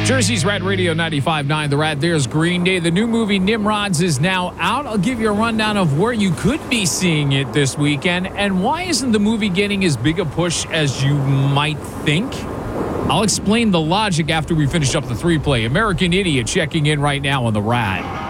Jersey's Rad Radio 95.9. The Rad, there's Green Day. The new movie Nimrods is now out. I'll give you a rundown of where you could be seeing it this weekend and why isn't the movie getting as big a push as you might think. I'll explain the logic after we finish up the 3 play. American Idiot checking in right now on the Rad.